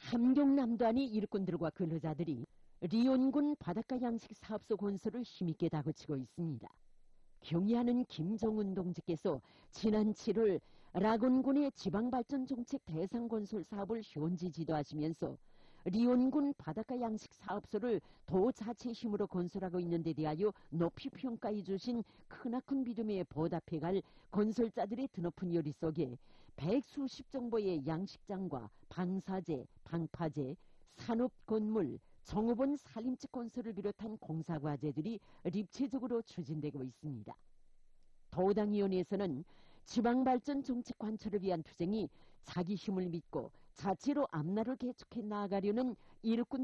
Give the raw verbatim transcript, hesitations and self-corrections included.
함경남도안의 일꾼들과 근로자들이 리온군 바닷가 양식 사업소 건설을 힘있게 다그치고 있습니다. 경의하는 김정은 동지께서 지난 칠월 라곤군의 지방발전 정책 대상 건설 사업을 현지 지도하시면서 리온군 바닷가 양식 사업소를 도 자체 힘으로 건설하고 있는 데 대하여 높이 평가해 주신 크나큰 믿음에 보답해갈 건설자들의 드높은 열의 속에 백수십 정도의 양식장과 방사제, 방파제, 산업건물, 정읍원 산림집 건설을 비롯한 공사과제들이 입체적으로 추진되고 있습니다. 도당위원회에서는 지방발전 정책 관철을 위한 투쟁이 자기 힘을 믿고 자체로 앞날을 개척해 나아가려는 일꾼